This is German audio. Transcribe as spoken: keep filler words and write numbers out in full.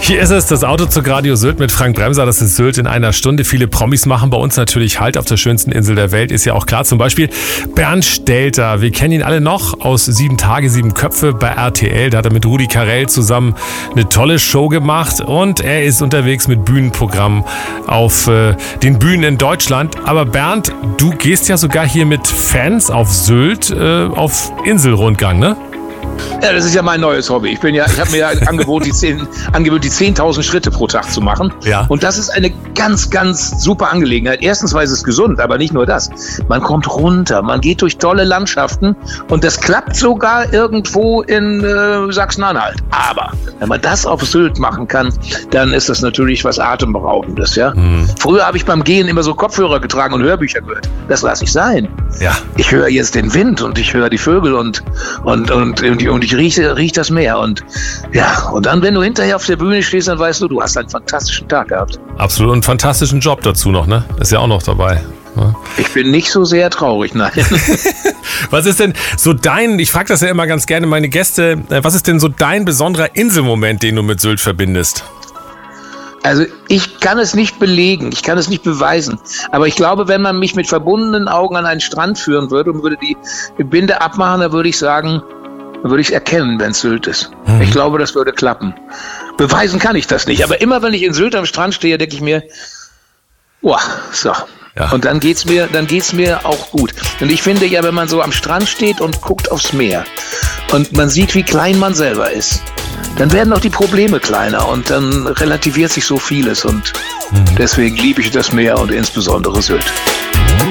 Hier ist es, das Autozug Radio Sylt mit Frank Bremser. Das ist Sylt in einer Stunde. Viele Promis machen bei uns natürlich Halt auf der schönsten Insel der Welt. Ist ja auch klar. Zum Beispiel Bernd Stelter. Wir kennen ihn alle noch aus Sieben Tage, Sieben Köpfe bei R T L. Da hat er mit Rudi Carrell zusammen eine tolle Show gemacht. Und er ist unterwegs mit Bühnenprogrammen auf äh, den Bühnen in Deutschland. Aber Bernd, du gehst ja sogar hier mit Fans auf Sylt äh, auf Inselrundgang, ne? Ja, das ist ja mein neues Hobby. Ich bin ja, ich habe mir ja angewöhnt, die zehn, angewöhnt, die zehntausend Schritte pro Tag zu machen. Ja. Und das ist eine ganz, ganz super Angelegenheit. Erstens, weil es ist gesund, aber nicht nur das. Man kommt runter, man geht durch tolle Landschaften und das klappt sogar irgendwo in äh, Sachsen-Anhalt. Aber wenn man das auf Sylt machen kann, dann ist das natürlich was Atemberaubendes. Ja? Mhm. Früher habe ich beim Gehen immer so Kopfhörer getragen und Hörbücher gehört. Das lasse ich sein. Ja. Ich höre jetzt den Wind und ich höre die Vögel und, und, und, und, und ich rieche, rieche das Meer. Und ja, und dann, wenn du hinterher auf der Bühne stehst, dann weißt du, du hast einen fantastischen Tag gehabt. Absolut, und einen fantastischen Job dazu noch, ne? Ist ja auch noch dabei. Ja. Ich bin nicht so sehr traurig, nein. Was ist denn so dein, ich frage das ja immer ganz gerne meine Gäste, was ist denn so dein besonderer Inselmoment, den du mit Sylt verbindest? Also ich kann es nicht belegen, ich kann es nicht beweisen, aber ich glaube, wenn man mich mit verbundenen Augen an einen Strand führen würde und würde die Binde abmachen, dann würde ich sagen, dann würde ich es erkennen, wenn es Sylt ist. Mhm. Ich glaube, das würde klappen. Beweisen kann ich das nicht, aber immer wenn ich in Sylt am Strand stehe, denke ich mir, boah, so. Ja. Und dann geht's mir, dann geht's mir auch gut. Und ich finde ja, wenn man so am Strand steht und guckt aufs Meer und man sieht, wie klein man selber ist, dann werden auch die Probleme kleiner und dann relativiert sich so vieles und mhm. deswegen liebe ich das Meer und insbesondere Sylt.